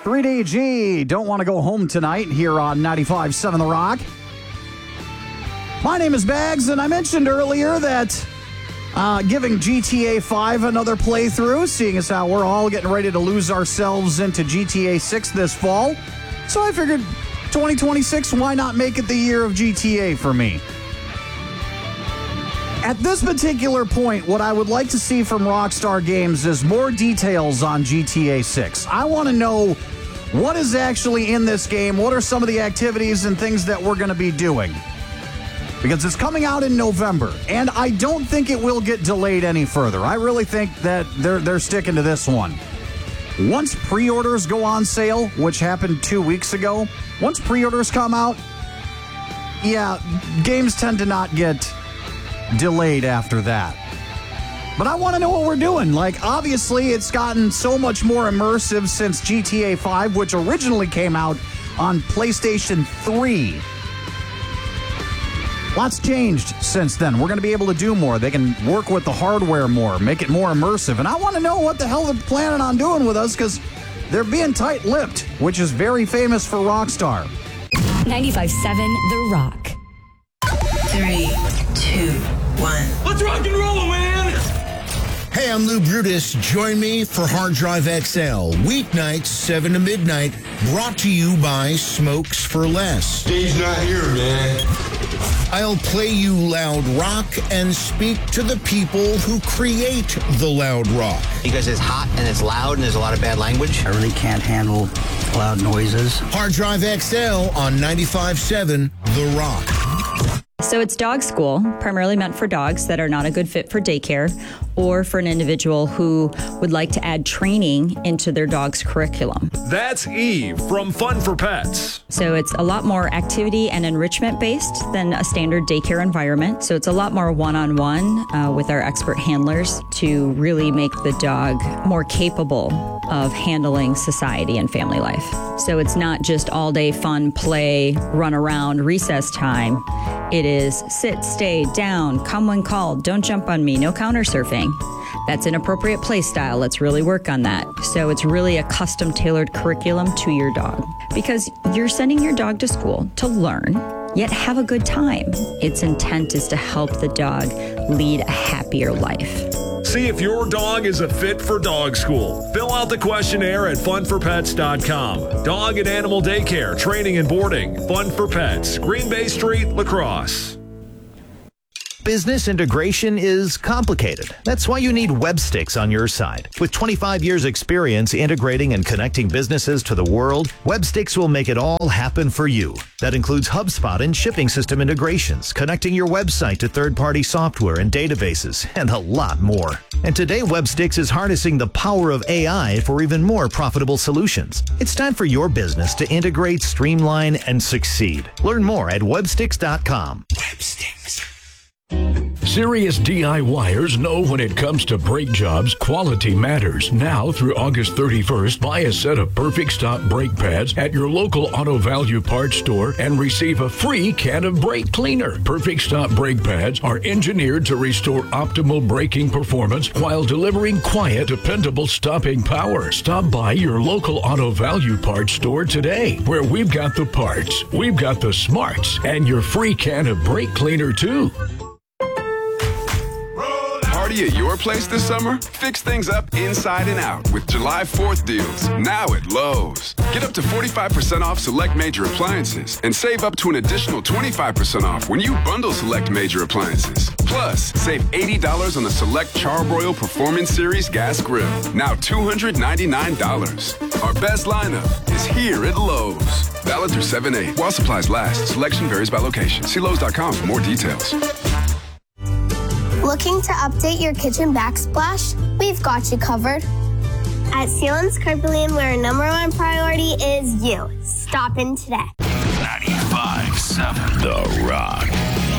3DG, don't want to go home tonight here on 95.7 The Rock. My name is Bags, and I mentioned earlier that giving GTA 5 another playthrough, seeing as how we're all getting ready to lose ourselves into GTA 6 this fall. So I figured 2026, why not make it the year of GTA for me? At this particular point, what I would like to see from Rockstar Games is more details on GTA 6. I want to know what is actually in this game, what are some of the activities and things that we're going to be doing. Because it's coming out in November, and I don't think it will get delayed any further. I really think that they're sticking to this one. Once pre-orders go on sale, which happened 2 weeks ago, once pre-orders come out, yeah, games tend to not get delayed after that. But I want to know what we're doing. Like, obviously, it's gotten so much more immersive since GTA 5, which originally came out on PlayStation 3. Lots changed since then. We're going to be able to do more. They can work with the hardware more, make it more immersive. And I want to know what the hell they're planning on doing with us, because they're being tight-lipped, which is very famous for Rockstar. 95.7 The Rock. 3, 2, 1. Let's rock and roll, man! Hey, I'm Lou Brutus. Join me for Hard Drive XL. Weeknights, 7 to midnight. Brought to you by Smokes for Less. Dave's not here, man. I'll play you loud rock and speak to the people who create the loud rock. Because it's hot and it's loud and there's a lot of bad language. I really can't handle loud noises. Hard Drive XL on 95.7 The Rock. So it's dog school, primarily meant for dogs that are not a good fit for daycare or for an individual who would like to add training into their dog's curriculum. That's Eve from Fun for Pets. So it's a lot more activity and enrichment based than a standard daycare environment. So it's a lot more one-on-one with our expert handlers to really make the dog more capable of handling society and family life. So it's not just all day fun, play, run around, recess time. It is sit, stay, down, come when called, don't jump on me, no counter surfing. That's inappropriate play style. Let's really work on that. So it's really a custom tailored curriculum to your dog, because you're sending your dog to school to learn, yet have a good time. Its intent is to help the dog lead a happier life. See if your dog is a fit for dog school. Fill out the questionnaire at funforpets.com. Dog and animal daycare, training and boarding. Fun for Pets, Green Bay Street, La Crosse. Business integration is complicated. That's why you need Websticks on your side. With 25 years experience integrating and connecting businesses to the world, Websticks will make it all happen for you. That includes HubSpot and shipping system integrations, connecting your website to third-party software and databases, and a lot more. And today, Websticks is harnessing the power of AI for even more profitable solutions. It's time for your business to integrate, streamline, and succeed. Learn more at websticks.com. Websticks. Serious DIYers know when it comes to brake jobs, quality matters. Now through August 31st, buy a set of Perfect Stop brake pads at your local Auto Value Parts store and receive a free can of brake cleaner. Perfect Stop brake pads are engineered to restore optimal braking performance while delivering quiet, dependable stopping power. Stop by your local Auto Value Parts store today, where we've got the parts, we've got the smarts, and your free can of brake cleaner too. Party at your place this summer? Fix things up inside and out with July 4th deals, now at Lowe's. Get up to 45% off select major appliances and save up to an additional 25% off when you bundle select major appliances. Plus, save $80 on the select Charbroil Performance Series gas grill, now $299. Our best lineup is here at Lowe's. Valid through 7/8. While supplies last, selection varies by location. See Lowe's.com for more details. Looking to update your kitchen backsplash? We've got you covered. At Sealands Carpelian, where our number one priority is you. Stop in today. 95.7 The Rock.